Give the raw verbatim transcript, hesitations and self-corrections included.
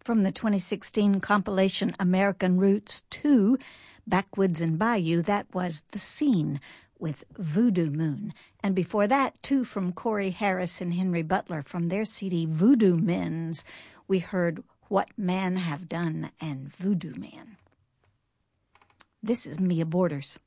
from the twenty sixteen compilation American Roots two, Backwoods and Bayou. That was The Scene with Voodoo Moon. And before that, two from Corey Harris and Henry Butler from their C D Voodoo Men's. We heard What Man Have Done and Voodoo Man. This is Mia Borders.